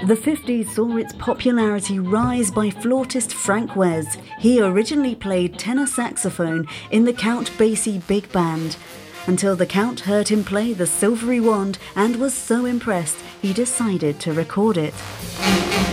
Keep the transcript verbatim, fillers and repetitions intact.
The fifties saw its popularity rise by flautist Frank Wes. He originally played tenor saxophone in the Count Basie Big Band, until the Count heard him play the silvery wand and was so impressed he decided to record it.